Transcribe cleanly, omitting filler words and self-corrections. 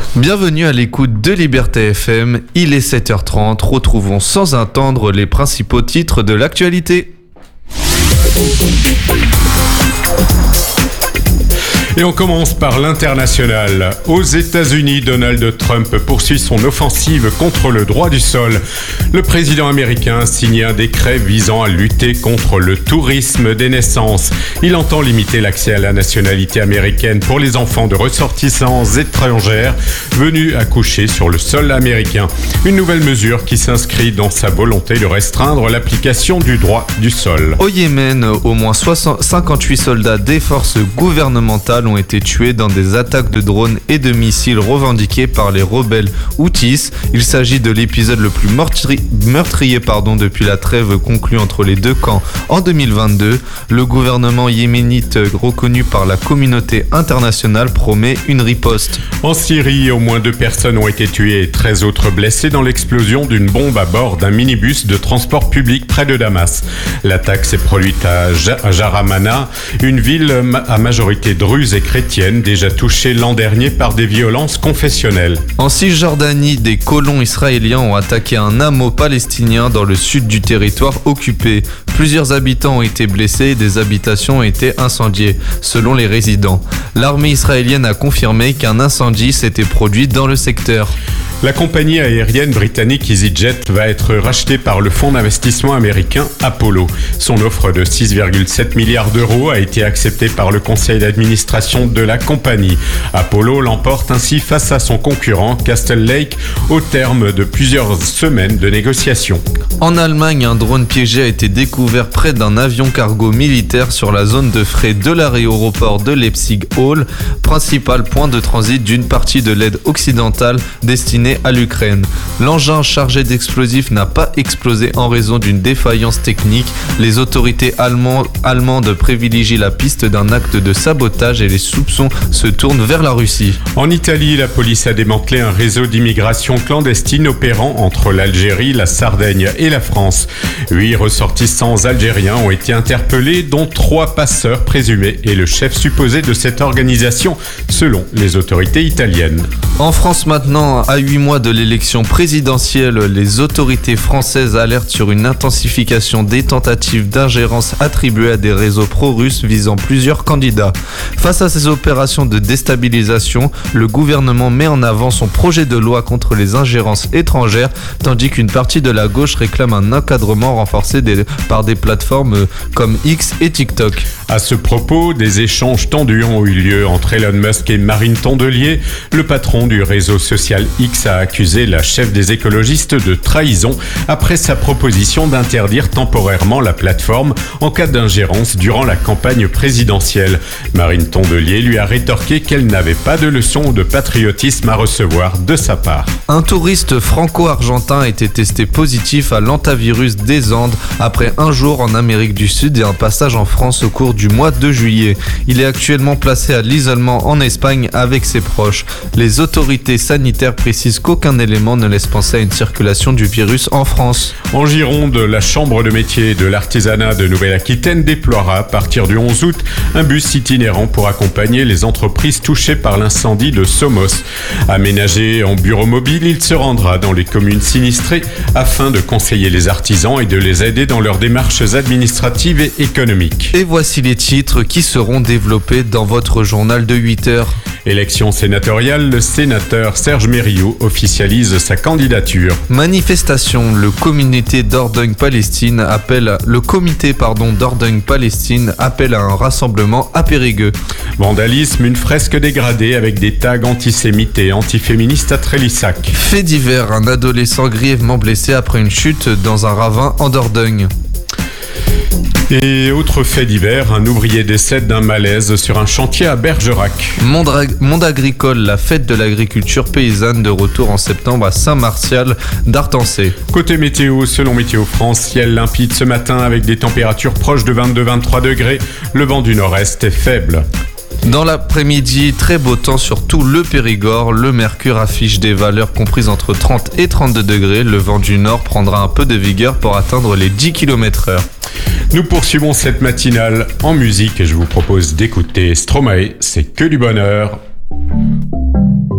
Bienvenue à l'écoute de Liberté FM, il est 7h30, retrouvons sans attendre les principaux titres de l'actualité. Et on commence par l'international. Aux États-Unis, Donald Trump poursuit son offensive contre le droit du sol. Le président américain a signé un décret visant à lutter contre le tourisme des naissances. Il entend limiter l'accès à la nationalité américaine pour les enfants de ressortissants étrangères venus accoucher sur le sol américain. Une nouvelle mesure qui s'inscrit dans sa volonté de restreindre l'application du droit du sol. Au Yémen, au moins 58 soldats des forces gouvernementales ont été tués dans des attaques de drones et de missiles revendiquées par les rebelles Houthis. Il s'agit de l'épisode le plus meurtrier depuis la trêve conclue entre les deux camps en 2022. Le gouvernement yéménite reconnu par la communauté internationale promet une riposte. En Syrie, au moins 2 personnes ont été tuées et 13 autres blessées dans l'explosion d'une bombe à bord d'un minibus de transport public près de Damas. L'attaque s'est produite à Jaramana, une ville à majorité druze et chrétienne, déjà touchée l'an dernier par des violences confessionnelles. En Cisjordanie, des colons israéliens ont attaqué un hameau palestinien dans le sud du territoire occupé. Plusieurs habitants ont été blessés et des habitations ont été incendiées, selon les résidents. L'armée israélienne a confirmé qu'un incendie s'était produit dans le secteur. La compagnie aérienne britannique EasyJet va être rachetée par le fonds d'investissement américain Apollo. Son offre de 6,7 milliards d'euros a été acceptée par le conseil d'administration de la compagnie. Apollo l'emporte ainsi face à son concurrent Castle Lake au terme de plusieurs semaines de négociations. En Allemagne, un drone piégé a été découvert près d'un avion cargo militaire sur la zone de frais de l'aéroport de Leipzig-Hall, principal point de transit d'une partie de l'aide occidentale destinée à l'Ukraine. L'engin chargé d'explosifs n'a pas explosé en raison d'une défaillance technique. Les autorités allemandes privilégient la piste d'un acte de sabotage et les soupçons se tournent vers la Russie. En Italie, la police a démantelé un réseau d'immigration clandestine opérant entre l'Algérie, la Sardaigne et la France. 8 ressortissants algériens ont été interpellés, dont 3 passeurs présumés et le chef supposé de cette organisation, selon les autorités italiennes. En France maintenant, à 8 mois de l'élection présidentielle, les autorités françaises alertent sur une intensification des tentatives d'ingérence attribuées à des réseaux pro-russes visant plusieurs candidats. Face à ces opérations de déstabilisation, le gouvernement met en avant son projet de loi contre les ingérences étrangères, tandis qu'une partie de la gauche réclame un encadrement renforcé par des plateformes comme X et TikTok. À ce propos, des échanges tendus ont eu lieu entre Elon Musk et Marine Tondelier. Le patron du réseau social X a accusé la chef des écologistes de trahison après sa proposition d'interdire temporairement la plateforme en cas d'ingérence durant la campagne présidentielle. Marine Tondelier lui a rétorqué qu'elle n'avait pas de leçon de patriotisme à recevoir de sa part. Un touriste franco-argentin a été testé positif à l'hantavirus des Andes après un jour en Amérique du Sud et un passage en France au cours du mois de juillet. Il est actuellement placé à l'isolement en Espagne avec ses proches. Les autorités sanitaires précisent qu'aucun élément ne laisse penser à une circulation du virus en France. En Gironde, la Chambre de métier et de l'artisanat de Nouvelle-Aquitaine déploiera à partir du 11 août un bus itinérant pour accompagner les entreprises touchées par l'incendie de Somos. Aménagé en bureau mobile, il se rendra dans les communes sinistrées afin de conseiller les artisans et de les aider dans leurs démarches administratives et économiques. Et voici les titres qui seront développés dans votre journal de 8 heures. Élection sénatoriale, le sénateur Serge Mériot officialise sa candidature. Manifestation, le comité Dordogne-Palestine appelle à un rassemblement à Périgueux. Vandalisme, une fresque dégradée avec des tags antisémites et antiféministes à Trélissac. Fait divers, un adolescent grièvement blessé après une chute dans un ravin en Dordogne. Et autre fait divers, un ouvrier décède d'un malaise sur un chantier à Bergerac. Monde agricole, la fête de l'agriculture paysanne de retour en septembre à Saint-Martial d'Artancé. Côté météo, selon Météo France, ciel limpide ce matin avec des températures proches de 22-23 degrés. Le vent du nord-est est faible. Dans l'après-midi, très beau temps sur tout le Périgord. Le mercure affiche des valeurs comprises entre 30 et 32 degrés. Le vent du nord prendra un peu de vigueur pour atteindre les 10 km/h. Nous poursuivons cette matinale en musique et je vous propose d'écouter Stromae, c'est que du bonheur.